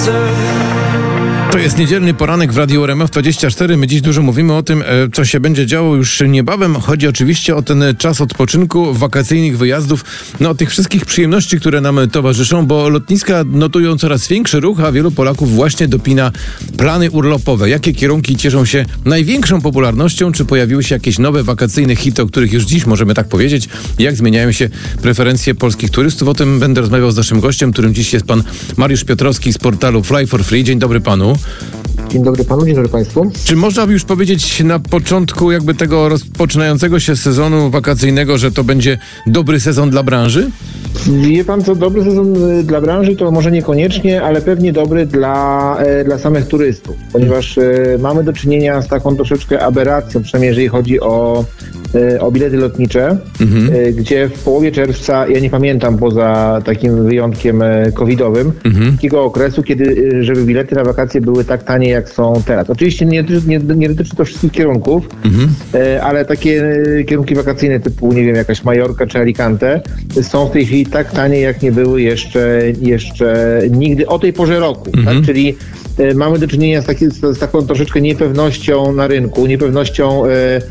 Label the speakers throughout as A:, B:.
A: To jest niedzielny poranek w Radiu RMF24. My dziś dużo mówimy o tym, co się będzie działo już niebawem. Chodzi oczywiście o ten czas odpoczynku, wakacyjnych wyjazdów, o tych wszystkich przyjemności, które nam towarzyszą, bo lotniska notują coraz większy ruch, a wielu Polaków właśnie dopina plany urlopowe. Jakie kierunki cieszą się największą popularnością? Czy pojawiły się jakieś nowe wakacyjne hity, o których już dziś możemy tak powiedzieć? Jak zmieniają się preferencje polskich turystów? O tym będę rozmawiał z naszym gościem, którym dziś jest pan Mariusz Piotrowski z portalu Fly for Free. Dzień dobry panu.
B: Dzień dobry panu, dzień dobry państwu.
A: Czy można już powiedzieć na początku jakby tego rozpoczynającego się sezonu wakacyjnego, że to będzie dobry sezon dla branży?
B: Wie pan co, dobry sezon dla branży to może niekoniecznie, ale pewnie dobry dla samych turystów, ponieważ mamy do czynienia z taką troszeczkę aberracją, przynajmniej jeżeli chodzi o bilety lotnicze, gdzie w połowie czerwca, ja nie pamiętam poza takim wyjątkiem covidowym, takiego okresu, kiedy żeby bilety na wakacje były tak tanie, jak są teraz. Oczywiście nie dotyczy to wszystkich kierunków, ale takie kierunki wakacyjne typu, nie wiem, jakaś Majorka czy Alicante są w tej chwili tak tanie, jak nie były jeszcze nigdy o tej porze roku. Tak? Czyli mamy do czynienia z taką troszeczkę niepewnością na rynku, niepewnością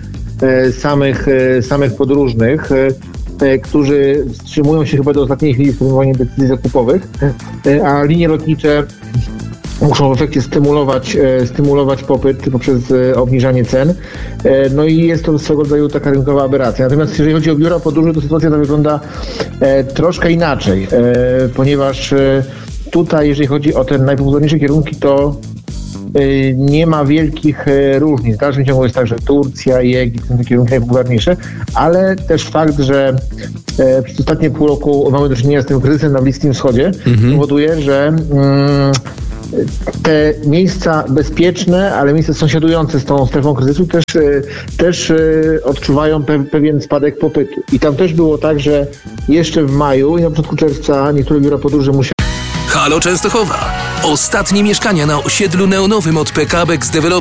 B: samych podróżnych, którzy wstrzymują się chyba do ostatniej chwili w podejmowaniu decyzji zakupowych, a linie lotnicze muszą w efekcie stymulować popyt poprzez obniżanie cen. No i jest to swego rodzaju taka rynkowa aberracja. Natomiast jeżeli chodzi o biura podróży, to sytuacja ta wygląda troszkę inaczej, ponieważ tutaj, jeżeli chodzi o te najpopularniejsze kierunki, to nie ma wielkich różnic. W dalszym ciągu jest tak, że Turcja i Egipt są te kierunki najpopularniejsze, ale też fakt, że przez ostatnie pół roku mamy do czynienia z tym kryzysem na Bliskim Wschodzie, powoduje, że te miejsca bezpieczne, ale miejsca sąsiadujące z tą strefą kryzysu też odczuwają pewien spadek popytu. I tam też było tak, że jeszcze w maju i na początku czerwca niektóre biura podróży musiały...
C: Halo Częstochowa. Ostatnie mieszkania na osiedlu neonowym od PKB Development